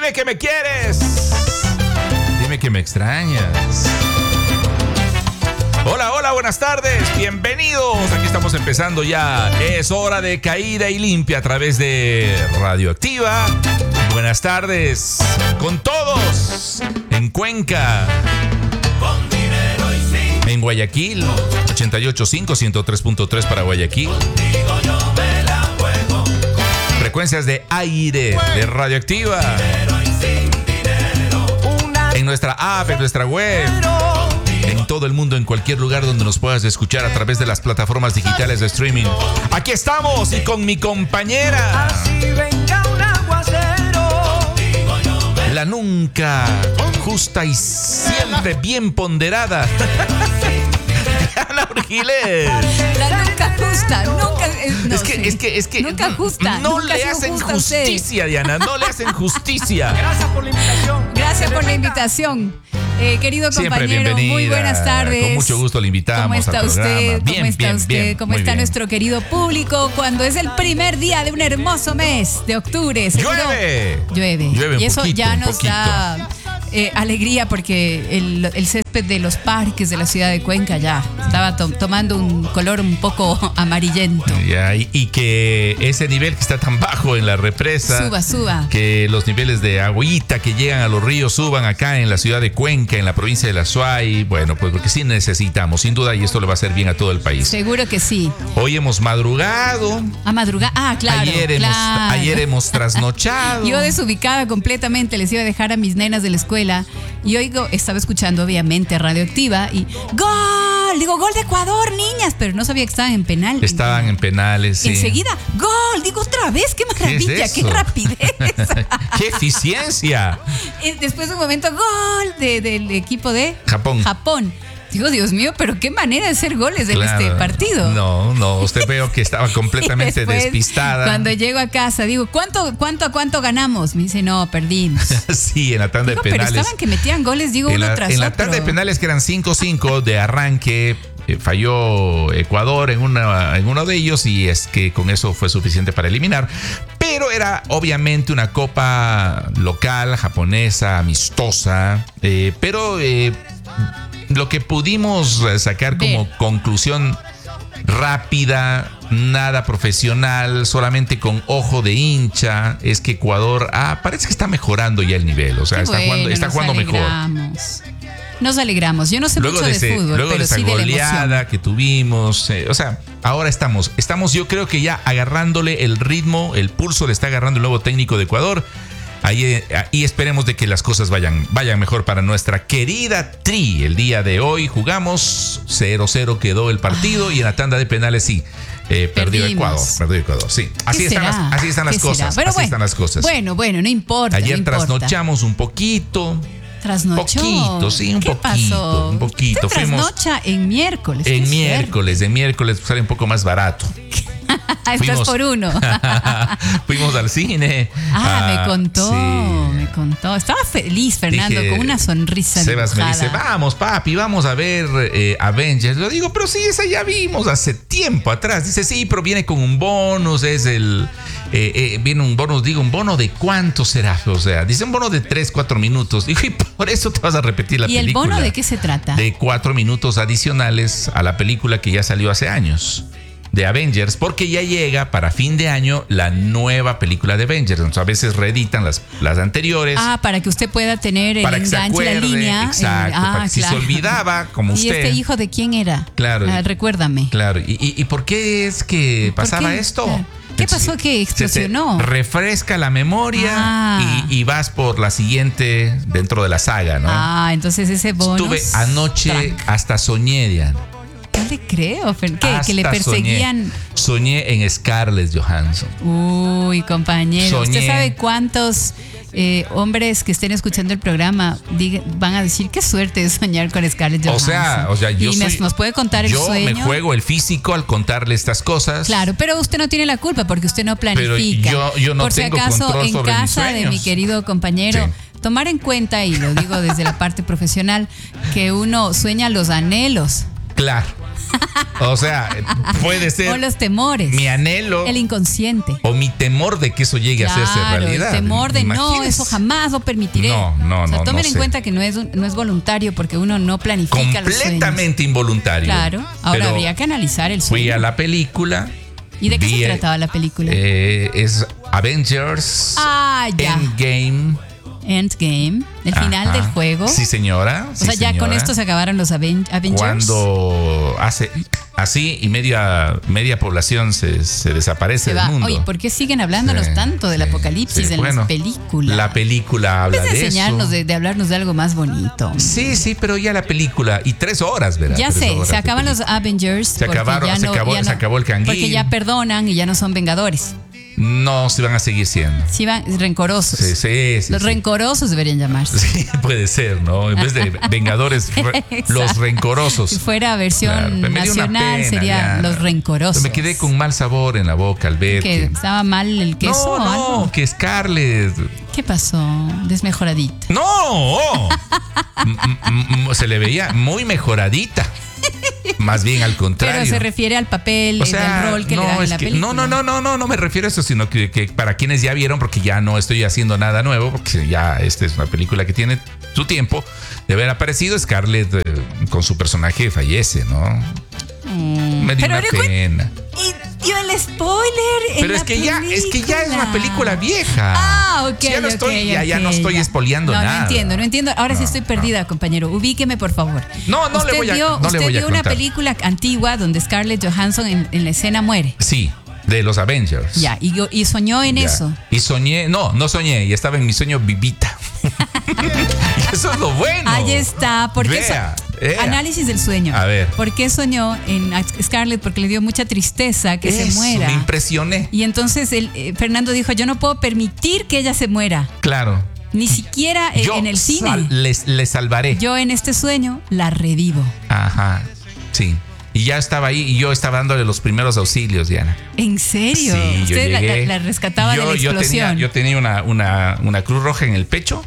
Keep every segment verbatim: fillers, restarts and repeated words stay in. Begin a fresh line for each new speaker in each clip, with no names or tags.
Dime que me quieres. Dime que me extrañas. Hola, hola, buenas tardes, bienvenidos. Aquí estamos empezando ya. Es hora de caída y limpia a través de Radioactiva. Buenas tardes con todos en Cuenca, en Guayaquil, ochenta y ocho punto cinco, ciento tres punto tres para Guayaquil. Frecuencias de aire de Radioactiva. En nuestra app, en nuestra web. En todo el mundo, en cualquier lugar donde nos puedas escuchar a través de las plataformas digitales de streaming. Aquí estamos y con mi compañera, la nunca justa y siempre bien ponderada Diana Urgilés.
La nunca justa, nunca eh, no,
es, que,
sí.
es que es que
nunca justa.
No
nunca
le hacen justicia, Diana, no le hacen justicia.
Gracias por la invitación. Gracias por la invitación. Eh, querido compañero, muy buenas tardes.
Con mucho gusto le invitamos.
¿Cómo está
al
usted?
Bien,
¿Cómo está
bien,
usted?
bien,
¿Cómo está
bien.
nuestro querido público cuando es el primer día de un hermoso mes de octubre? ¿Seguro?
Llueve.
Llueve.
Llueve un
y eso
poquito,
ya
un
nos
poquito.
da eh, alegría porque el, el césped de los parques de la ciudad de Cuenca ya estaba to- tomando un color un poco amarillento.
Ya, y, y que ese nivel que está tan bajo en la represa,
Suba, suba.
que los niveles de agüita que llegan a los ríos suban acá en la ciudad de Cuenca, en la provincia de La Suay. Bueno, pues porque sí necesitamos, sin duda, y esto le va a hacer bien a todo el país.
Seguro que sí.
Hoy hemos madrugado.
A madrugar. Ah, claro.
Ayer hemos,
claro.
ayer hemos trasnochado.
Yo desubicada completamente, les iba a dejar a mis nenas de la escuela y oigo, estaba escuchando obviamente Radioactiva y ¡gol! Digo, gol de Ecuador, niñas, pero no sabía que estaban en penal.
Estaban en penales, sí.
Enseguida, ¡gol! Digo, otra vez, qué maravilla,
¿Qué es
qué
eso?
rapidez.
¡Qué eficiencia!
Y después de un momento, gol de, del equipo de
Japón.
Japón. Digo, Dios mío, pero qué manera de hacer goles en
Claro.
este partido.
No, no, usted veo que estaba completamente
Y después,
despistada.
Cuando llego a casa, digo, ¿cuánto, cuánto, cuánto ganamos? Me dice, no, perdimos.
Sí, en la tanda
Digo,
de penales.
pero estaban que metían goles, digo,
en
uno
la,
tras
en la
otro.
tanda de penales que eran cinco cinco de arranque, eh, falló Ecuador en, una, en uno de ellos y es que con eso fue suficiente para eliminar. Pero era obviamente una copa local, japonesa, amistosa, eh, pero eh, lo que pudimos sacar como
Ver.
conclusión rápida, nada profesional, solamente con ojo de hincha, es que Ecuador ah, parece que está mejorando ya el nivel. O sea,
Qué
está
bueno,
jugando, está
nos
jugando mejor.
alegramos. Nos alegramos. Yo no sé
Luego
mucho
de,
de,
ese,
fútbol,
luego
pero
de esa
sí de la
goleada
emoción.
que tuvimos, eh, o sea, ahora estamos, estamos yo creo que ya agarrándole el ritmo, el pulso le está agarrando el nuevo técnico de Ecuador. Ahí, eh, y esperemos de que las cosas vayan, vayan mejor para nuestra querida Tri. El día de hoy jugamos cero cero quedó el partido y en la tanda de penales sí. Eh, perdió
Perdimos.
Ecuador, perdió Ecuador, sí. Así
¿Qué
están,
será?
las, así están las
¿Qué
cosas.
será? Pero
así
bueno,
están las cosas.
Bueno, bueno, no importa.
Ayer
no importa.
trasnochamos un poquito.
¿Trasnochó?
Poquito, sí, un
¿Qué
poquito,
pasó?
un poquito.
Usted
Fuimos-
trasnocha en miércoles.
En
qué
miércoles, en miércoles sale un poco más barato.
suerte. Estás por uno.
Fuimos al cine.
Ah, me contó,
sí.
me contó. Estaba feliz, Fernando,
Dije,
con una sonrisa
Sebas me dice,
dibujada.
vamos papi, vamos a ver eh, Avengers. Yo digo, pero sí, esa ya vimos hace tiempo atrás. Dice, sí, pero viene con un bonus, es el... Eh, eh, viene un bonus, digo, ¿un bono de cuánto será? O sea, dice un bono de tres, cuatro minutos. Dijo, y por eso te vas a repetir la
¿Y
película.
el bono de qué se trata?
De cuatro minutos adicionales a la película que ya salió hace años. De Avengers, porque ya llega para fin de año la nueva película de Avengers. Entonces, a veces reeditan las, las anteriores.
Ah, para que usted pueda tener el
para que se
enganche,
acuerde,
la línea.
exacto,
el- ah,
para que si
claro.
se olvidaba, como
¿Y
usted.
este hijo de quién era?
Claro.
Ah, recuérdame.
Claro, ¿y, y, y por qué es que
¿Por
pasaba
qué?
esto?
Claro. ¿Qué pasó que
Se
explosionó?
te refresca la memoria
Ah.
y, y vas por la siguiente dentro de la saga, ¿no?
Ah, entonces ese bonus.
Estuve anoche,
track.
hasta soñé, Diana.
No le creo, Fer- ¿qué? Que le
Hasta
perseguían.
Soñé, soñé en Scarlett Johansson.
Uy, compañero.
Soñé.
¿Usted sabe cuántos eh, hombres que estén escuchando el programa diga- van a decir qué suerte es soñar con Scarlett
O
Johansson?
sea, o sea, yo
y me-
soy-
nos puede contar el
yo
sueño.
me juego el físico al contarle estas cosas.
Claro, pero usted no tiene la culpa porque usted no planifica.
yo- yo no
Por si
tengo
acaso,
control
en
sobre mis
casa de
sueños.
mi querido compañero,
Sí.
tomar en cuenta, y lo digo desde la parte profesional, que uno sueña los anhelos.
Claro. O sea, puede ser
O los temores.
mi anhelo
El inconsciente.
o mi temor de que eso llegue
Claro,
a hacerse realidad.
el temor de no,
Imagínese.
eso jamás lo permitiré.
No, no,
o sea,
no,
tomen
no
en
sé.
cuenta que no es, no es voluntario porque uno no planifica los sueños.
Completamente involuntario.
Claro, ahora
Pero
habría que analizar el sueño.
fui a la película.
¿Y de qué
vi,
se trataba la película?
Eh, es Avengers
ah, ya.
Endgame.
Endgame, el final
Ajá.
del juego.
Sí, señora.
O sea, ya con esto se acabaron los Aven- Avengers.
Cuando hace así y media, media población se, se desaparece
se
del
va.
mundo.
Oye, ¿por qué siguen hablándonos
Sí,
tanto del
sí,
apocalipsis
sí.
en
Bueno,
las películas?
La película habla
En vez de
de
enseñarnos,
eso.
de, de hablarnos de algo más bonito.
Sí, sí, pero ya la película. Y tres horas, ¿verdad?
Ya
Tres
sé,
horas
se
de
acaban los
película.
Avengers.
Se
porque
acabaron,
ya
se
no-
acabó-
ya
se
no-
acabó el canguil.
Porque ya perdonan y ya no son vengadores.
No, se van a seguir siendo.
Sí, van rencorosos.
Sí, sí, sí.
Los
sí.
rencorosos deberían llamarse.
Sí, puede ser, ¿no? En vez de Vengadores, re- los
Exacto.
rencorosos.
Si fuera versión
Claro, me dio una
nacional,
pena,
sería
ya.
los rencorosos.
Me quedé con mal sabor en la boca al ver
Que
que...
estaba mal el queso.
No,
o algo.
no, que Scarlett...
¿Qué pasó? Desmejoradita.
¡No! M- m- m- se le veía muy mejoradita. Más bien al contrario.
Pero se refiere al papel,
O
eh,
sea,
del rol que
no,
le dan en
es
la
que-
película.
no, no, no, no, no, no me refiero a eso, sino que, que para quienes ya vieron, porque ya no estoy haciendo nada nuevo, porque ya esta es una película que tiene su tiempo de haber aparecido. Scarlett eh, con su personaje fallece, ¿no?
Mm,
Me dio
pero
una
le cuen-
pena.
Y dio el spoiler. en
Pero
la
es que ya, es que ya es una película vieja.
Ah, ok.
Si ya no
ok,
estoy, ya, ya
ok,
no estoy
ya.
espoleando
no,
nada.
No entiendo, no entiendo. Ahora sí
No,
estoy perdida, compañero. Ubíqueme, por favor.
No, no le
usted
voy a-
vio,
no le
usted
voy a
vio una
contar.
película antigua donde Scarlett Johansson en, en la escena muere.
Sí, de los Avengers.
Ya, y, yo- y soñó en
Ya.
eso.
Y soñé, no, no soñé, y estaba en mi sueño vivita. Y eso es lo bueno.
Ahí está. ¿Por qué
Vea,
so-
vea.
Análisis del sueño.
A ver.
¿Por qué soñó en Scarlett? Porque le dio mucha tristeza que se
Eso,
muera.
me impresioné.
Y entonces el, eh, Fernando dijo, yo no puedo permitir que ella se muera.
Claro.
Ni siquiera eh,
Yo
en el cine.
sal- les, les salvaré.
Yo en este sueño la revivo.
Ajá. Sí. Y ya estaba ahí y yo estaba dándole los primeros auxilios, Diana.
¿En serio?
Sí, yo
Usted la,
llegué.
la- la rescataba
yo,
de la
yo
explosión.
tenía, yo tenía una, una, una cruz roja en el pecho.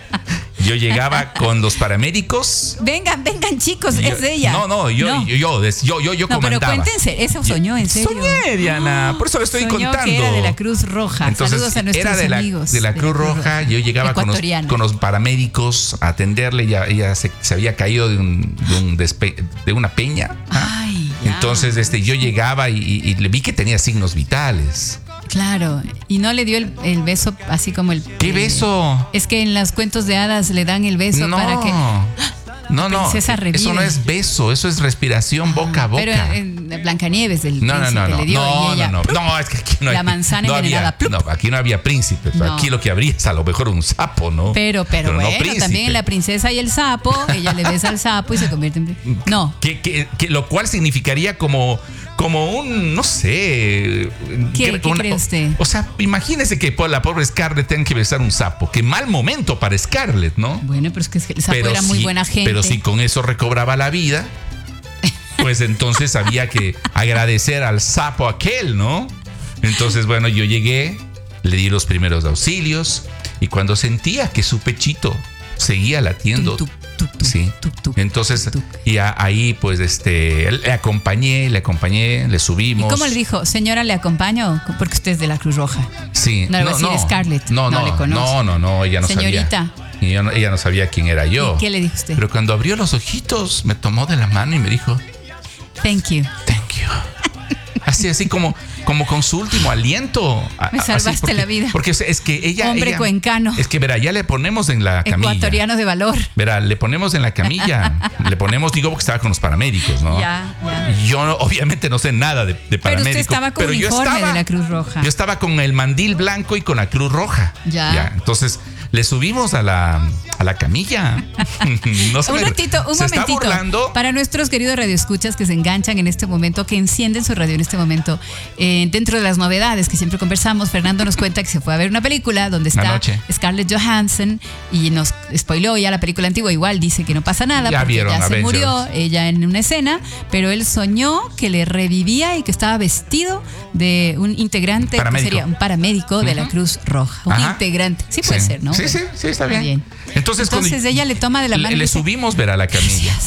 Yo llegaba con los paramédicos.
Vengan, vengan chicos,
Yo-
es ella.
No, no, yo,
No.
yo, yo, des- yo, yo, yo
No, pero
comandaba.
cuéntense, eso soñó, en serio.
Soñé, Diana, por eso le estoy
Soñó
contando.
que era de la Cruz Roja.
Entonces,
Saludos a nuestros
era de la,
amigos.
de la Cruz Roja. Yo llegaba con los,
Ecuatoriana.
con los paramédicos a atenderle. Ella, ella se, se había caído de, un, de, un despe- de una peña. ¿ah?
Ay, ya.
Entonces, este, yo llegaba y, y- y le vi que tenía signos vitales.
Claro, y no le dio el, el beso así como el...
¿Qué
eh,
beso?
Es que en los cuentos de hadas le dan el beso
No,
para que...
no, no.
princesa revive.
Eso no es beso, eso es respiración boca a boca.
Pero en Blancanieves del
No, no,
príncipe
no, no,
le dio
no,
y ella...
no, no, no, es que aquí no hay,
La manzana
no había,
envenenada, plup.
no, aquí no había príncipes,
No.
aquí lo que habría es a lo mejor un sapo, ¿no?
Pero, pero,
no
bueno,
príncipe.
también en La princesa y el sapo, ella le besa al sapo y se convierte en... prin- No,
Que, que- que lo cual significaría como, como un, no sé.
¿Qué-
que-
qué cree usted?
O sea, imagínese que por la pobre Scarlett tenga que besar un sapo. Qué mal momento para Scarlett, ¿no?
bueno, pero es que el sapo era muy
si-
buena gente.
Pero si con eso recobraba la vida, pues entonces había que agradecer al sapo aquel, ¿no? Entonces, bueno, yo llegué, le di los primeros auxilios y cuando sentía que su pechito seguía latiendo,
Tuc, tuc, tuc,
sí.
tuc, tuc,
Entonces,
tuc, tuc.
y a- ahí pues este le acompañé, le acompañé, le
¿Y
subimos.
cómo le dijo? Señora, ¿le acompaño? Porque usted es de la Cruz Roja.
Sí.
No le va a decir Scarlett,
No,
no
no,
le conoce.
no, no, no, ella no
Señorita.
sabía. Y yo no- ella no sabía quién era yo.
¿Y qué le dijo usted?
Pero cuando abrió los ojitos, me tomó de la mano y me dijo,
Thank you.
thank you. Así, así como, como con su último aliento.
Me
Así,
salvaste
porque-
la vida.
Porque es, es que ella.
Hombre
ella-
cuencano.
Es que, verá, ya le ponemos en la camilla.
Ecuatoriano de valor.
Verá, le ponemos en la camilla. Le ponemos, digo, porque estaba con los paramédicos, ¿no?
Ya, ya.
Yo no- obviamente no sé nada de, de paramédico.
Pero usted estaba con
pero yo
uniforme
estaba-
de la Cruz Roja.
Yo estaba con el mandil blanco y con la Cruz Roja.
Ya.
Entonces, le subimos a la, a la camilla. No se
Un
me-
ratito, un
se está
momentito.
burlando.
Para nuestros queridos radioescuchas que se enganchan en este momento, que encienden su radio en este momento, eh, dentro de las novedades que siempre conversamos, Fernando nos cuenta que se fue a ver una película donde está
Anoche.
Scarlett Johansson y nos spoileó ya la película antigua. Igual dice que no pasa nada
Ya
porque
vieron
ya se
Avengers.
murió ella en una escena, pero él soñó que le revivía y que estaba vestido de un integrante, que
Paramédico.
sería un paramédico de la
Ujú.
Cruz Roja. Un
Ajá.
integrante. Sí puede ser, ¿no?
Sí, sí, sí, está bien.
Bien.
Entonces,
Entonces
cuando
ella le toma de la mano
le,
y
le
dice,
subimos, ver a la camilla.
Gracias.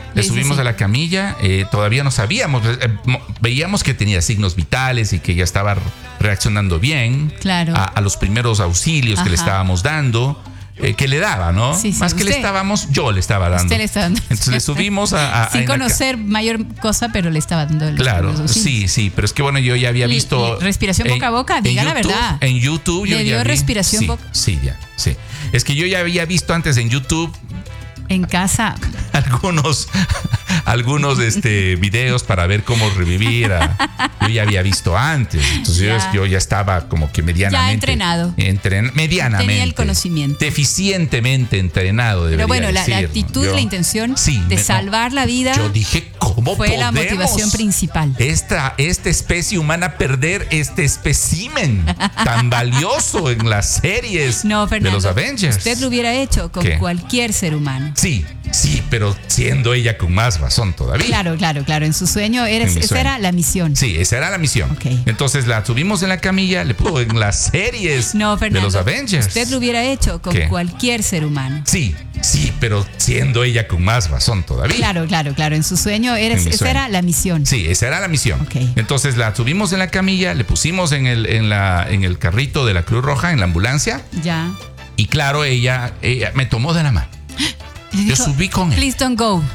Le
Sí, sí,
subimos
sí.
a la camilla, eh, todavía no sabíamos, eh, mo- veíamos que tenía signos vitales y que ya estaba reaccionando bien
Claro.
a, a los primeros auxilios que le
Ajá.
estábamos dando, eh, que le daba, ¿no?
Sí, sí,
Más que le
usted-
estábamos, yo le estaba dando.
Usted le está dando.
Entonces le subimos a... a- a-
Sin
en la ca-
conocer mayor cosa, pero le estaba dando el
Claro,
los auxilios.
sí, sí, pero es que bueno, yo ya había
Y-
visto...
y respiración boca a boca,
en
diga la
YouTube-
verdad.
En YouTube yo
¿Le
ya
dio
vi-
respiración
sí,
boca?
Sí, ya, sí. Es que yo ya había visto antes en YouTube
En casa.
algunos, algunos este, videos para ver cómo revivir. A, yo ya había visto antes. Entonces yo,
Ya.
yo ya estaba como que medianamente.
Ya entrenado.
entren- medianamente.
Tenía el conocimiento.
Deficientemente entrenado, debería
Pero bueno, la, la
decir, ¿no?
actitud,
Yo-
la intención
sí,
de
me-
salvar la vida
Yo dije, ¿cómo
fue la
podemos
motivación principal.
Esta, esta especie humana perder este espécimen tan valioso en las series
No, Fernando.
de los Avengers?
Usted lo hubiera hecho con
¿Qué?
cualquier ser humano.
Sí, sí, pero siendo ella con más razón todavía.
Claro, claro, claro. En su sueño, era,
En mi
esa
sueño.
era la misión.
Sí, esa era la misión.
Ok.
Entonces la subimos en la camilla, le puso en las series
No, Fernando.
de los Avengers.
Usted lo hubiera hecho con
¿Qué?
cualquier ser humano.
Sí, sí, pero siendo ella con más razón todavía.
Claro, claro, claro. En su sueño, era,
En mi
esa
sueño.
era la misión.
Sí, esa era la misión.
Ok.
Entonces la subimos en la camilla, le pusimos en el, en la, en el carrito de la Cruz Roja, en la ambulancia,
Ya.
y claro, ella, ella me tomó de la mano.
Y
Yo
dijo,
subí con él.
Please don't go.